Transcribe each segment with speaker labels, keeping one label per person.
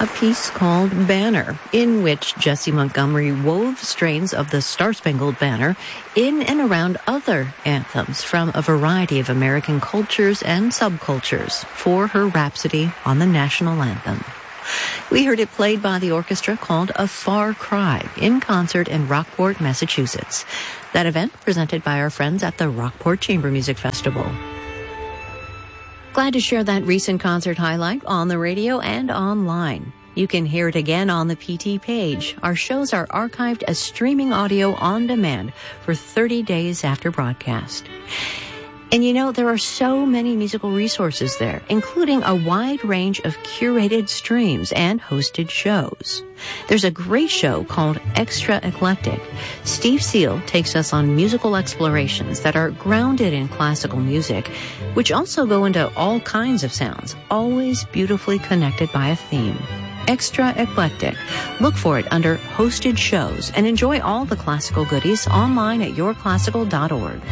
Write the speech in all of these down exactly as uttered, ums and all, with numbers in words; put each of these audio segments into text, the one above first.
Speaker 1: a piece called Banner, in which Jesse Montgomery wove strains of the Star-Spangled Banner in and around other anthems from a variety of American cultures and subcultures for her rhapsody on the national anthem. We heard it played by the orchestra called A Far Cry in concert in Rockport, Massachusetts. That event presented by our friends at the Rockport Chamber Music Festival. Glad to share that recent concert highlight on the radio and online. You can hear it again on the P T page. Our shows are archived as streaming audio on demand for thirty days after broadcast. And you know, there are so many musical resources there, including a wide range of curated streams and hosted shows. There's a great show called Extra Eclectic. Steve Seal takes us on musical explorations that are grounded in classical music, which also go into all kinds of sounds, always beautifully connected by a theme. Extra Eclectic. Look for it under hosted shows and enjoy all the classical goodies online at your classical dot org.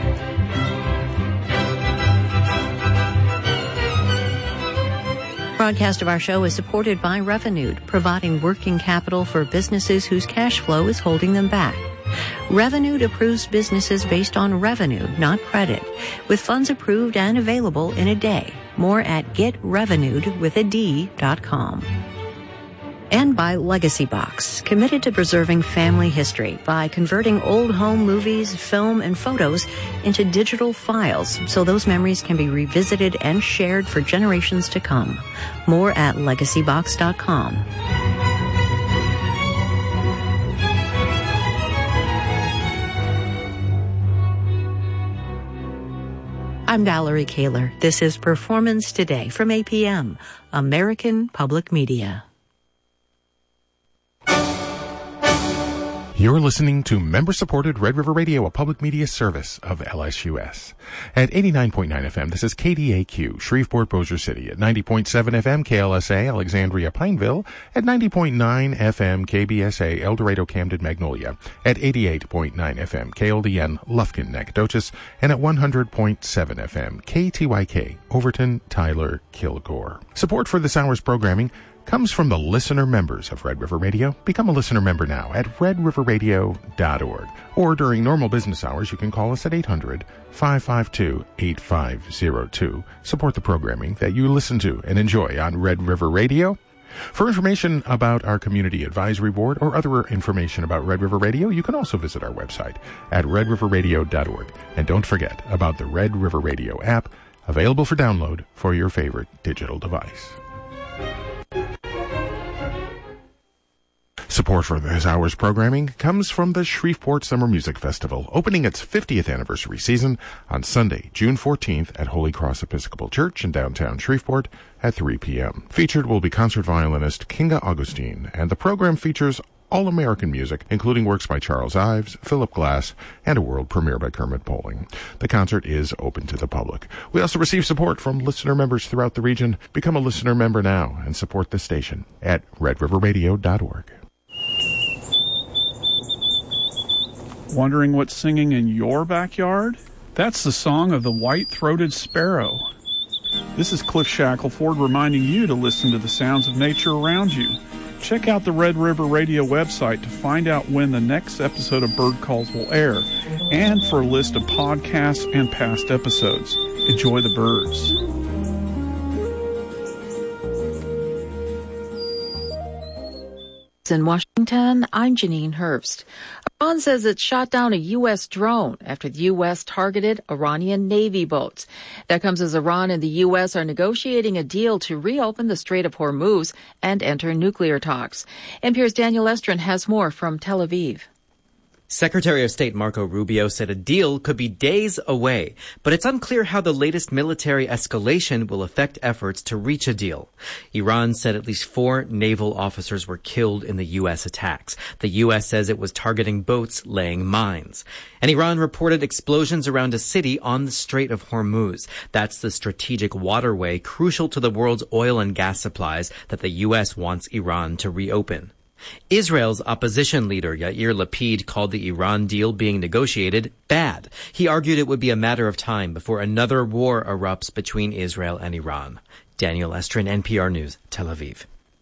Speaker 1: Broadcast of our show is supported by Revenued, providing working capital for businesses whose cash flow is holding them back. Revenued approves businesses based on revenue, not credit, with funds approved and available in a day. More at get revenued with a D dot com. And by Legacy Box, committed to preserving family history by converting old home movies, film, and photos into digital files so those memories can be revisited and shared for generations to come. More at legacy box dot com. I'm Valerie Kaler. This is Performance Today from A P M, American Public Media.
Speaker 2: You're listening to member-supported Red River Radio, a public media service of L S U S. At eighty-nine point nine F M, this is K D A Q, Shreveport-Bossier City. At ninety point seven F M, K L S A, Alexandria-Pineville. At ninety point nine F M, K B S A, El Dorado-Camden-Magnolia. At eighty-eight point nine F M, K L D N, Lufkin-Nacogdoches. And at one hundred point seven F M, K T Y K, Overton-Tyler-Kilgore. Support for this hour's programming comes from the listener members of Red River Radio. Become a listener member now at red river radio dot org. Or during normal business hours, you can call us at eight hundred, five five two, eight five zero two. Support the programming that you listen to and enjoy on Red River Radio. For information about our Community Advisory Board or other information about Red River Radio, you can also visit our website at red river radio dot org. And don't forget about the Red River Radio app, available for download for your favorite digital device. Support for this hour's programming comes from the Shreveport Summer Music Festival, opening its fiftieth anniversary season on Sunday, June fourteenth at Holy Cross Episcopal Church in downtown Shreveport at three p.m. Featured will be concert violinist Kinga Augustine, and the program features all-American music, including works by Charles Ives, Philip Glass, and a world premiere by Kermit Poling. The concert is open to the public. We also receive support from listener members throughout the region. Become a listener member now and support this station at red river radio dot org.
Speaker 3: Wondering what's singing in your backyard? That's the song of the white-throated sparrow. This is Cliff Shackelford reminding you to listen to the sounds of nature around you. Check out the Red River Radio website to find out when the next episode of Bird Calls will air, and for a list of podcasts and past episodes. Enjoy the birds.
Speaker 4: In Washington, I'm Janine Herbst. Iran says it shot down a U S drone after the U S targeted Iranian Navy boats. That comes as Iran and the U S are negotiating a deal to reopen the Strait of Hormuz and enter nuclear talks. N P R's Daniel Estrin has more from Tel Aviv.
Speaker 5: Secretary of State Marco Rubio said a deal could be days away, but it's unclear how the latest military escalation will affect efforts to reach a deal. Iran said at least four naval officers were killed in the U S attacks. The U S says it was targeting boats laying mines. And Iran reported explosions around a city on the Strait of Hormuz. That's the strategic waterway crucial to the world's oil and gas supplies that the U S wants Iran to reopen. Israel's opposition leader Yair Lapid called the Iran deal being negotiated bad. He argued it would be a matter of time before another war erupts between Israel and Iran. Daniel Estrin, N P R News, Tel Aviv.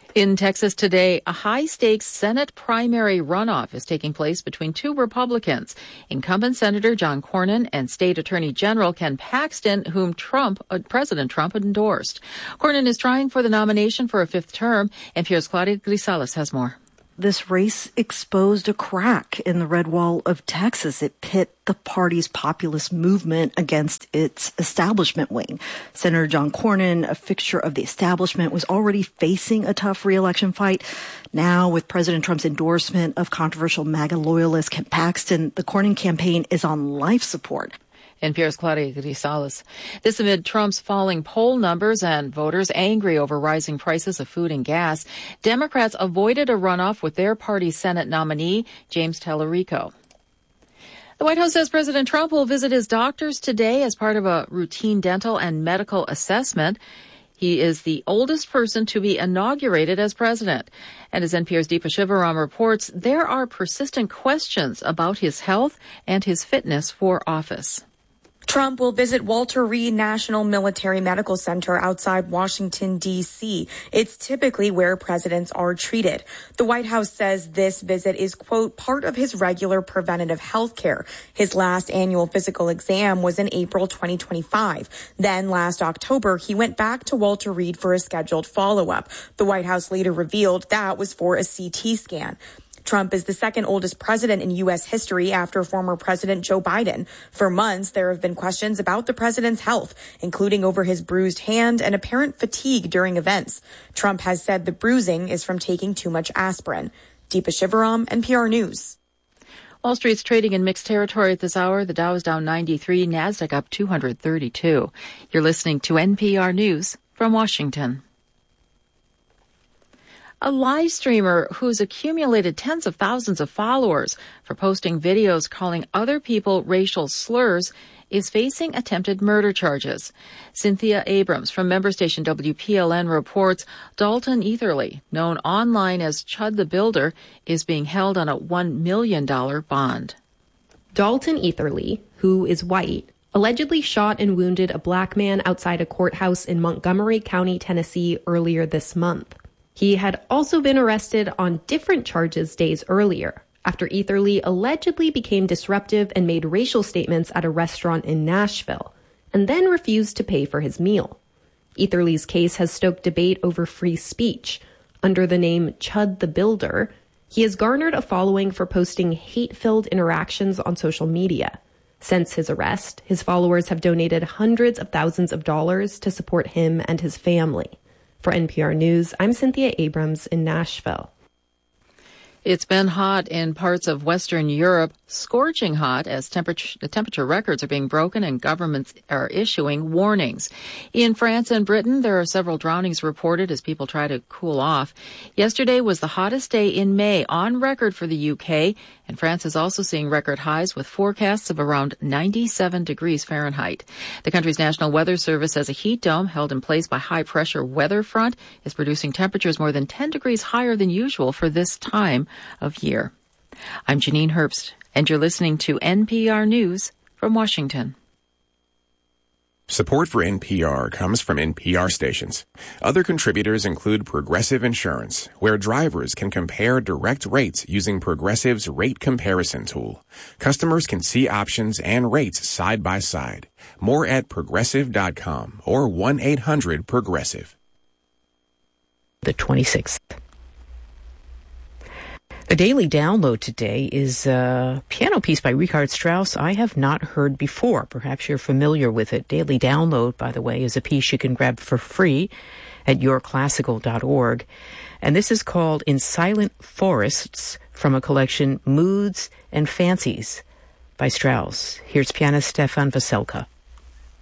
Speaker 4: In Texas today, a high-stakes Senate primary runoff is taking place between two Republicans, incumbent Senator John Cornyn and State Attorney General Ken Paxton, whom Trump, uh, President Trump endorsed. Cornyn is trying for the nomination for a fifth term, and N P R's Claudia Grisales has more.
Speaker 6: This race exposed a crack in the red wall of Texas. It pit the party's populist movement against its establishment wing. Senator John Cornyn, a fixture of the establishment, was already facing a tough re-election fight. Now, with President Trump's endorsement of controversial MAGA loyalist Ken Paxton, the Cornyn campaign is on life support.
Speaker 4: N P R's Claudia Grisales. This amid Trump's falling poll numbers and voters angry over rising prices of food and gas. Democrats avoided a runoff with their party's Senate nominee, James Tallarico. The White House says President Trump will visit his doctors today as part of a routine dental and medical assessment. He is the oldest person to be inaugurated as president. And as N P R's Deepa Shivaram reports, there are persistent questions about his health and his fitness for office.
Speaker 7: Trump will visit Walter Reed National Military Medical Center outside Washington, D C. It's typically where presidents are treated. The White House says this visit is, quote, part of his regular preventative health care. His last annual physical exam was in April twenty twenty-five. Then last October, he went back to Walter Reed for a scheduled follow-up. The White House later revealed that was for a C T scan. Trump is the second oldest president in U S history after former President Joe Biden. For months, there have been questions about the president's health, including over his bruised hand and apparent fatigue during events. Trump has said the bruising is from taking too much aspirin. Deepa Shivaram, N P R News.
Speaker 4: Wall Street's trading in mixed territory at this hour. The Dow is down ninety-three, NASDAQ up two hundred thirty-two. You're listening to N P R News from Washington. A live streamer who's accumulated tens of thousands of followers for posting videos calling other people racial slurs is facing attempted murder charges. Cynthia Abrams from member station W P L N reports Dalton Etherly, known online as Chud the Builder, is being held on a one million dollars bond.
Speaker 8: Dalton Etherly, who is white, allegedly shot and wounded a black man outside a courthouse in Montgomery County, Tennessee earlier this month. He had also been arrested on different charges days earlier, after Etherly allegedly became disruptive and made racial statements at a restaurant in Nashville, and then refused to pay for his meal. Etherly's case has stoked debate over free speech. Under the name Chud the Builder, he has garnered a following for posting hate-filled interactions on social media. Since his arrest, his followers have donated hundreds of thousands of dollars to support him and his family. For N P R News, I'm Cynthia Abrams in Nashville.
Speaker 4: It's been hot in parts of Western Europe, scorching hot as temperature, temperature records are being broken and governments are issuing warnings. In France and Britain, there are several drownings reported as people try to cool off. Yesterday was the hottest day in May on record for the U K, and France is also seeing record highs with forecasts of around ninety-seven degrees Fahrenheit. The country's National Weather Service says a heat dome held in place by high-pressure weather front is producing temperatures more than ten degrees higher than usual for this time of year. I'm Janine Herbst, and you're listening to N P R News from Washington.
Speaker 9: Support for N P R comes from N P R stations. Other contributors include Progressive Insurance, where drivers can compare direct rates using Progressive's rate comparison tool. Customers can see options and rates side by side. More at progressive dot com or one eight hundred progressive.
Speaker 10: The twenty-sixth. The daily download today is a piano piece by Richard Strauss I have not heard before. Perhaps you're familiar with it. Daily download, by the way, is a piece you can grab for free at your classical dot org. And this is called In Silent Forests from a collection Moods and Fancies by Strauss. Here's pianist Stefan Veselka.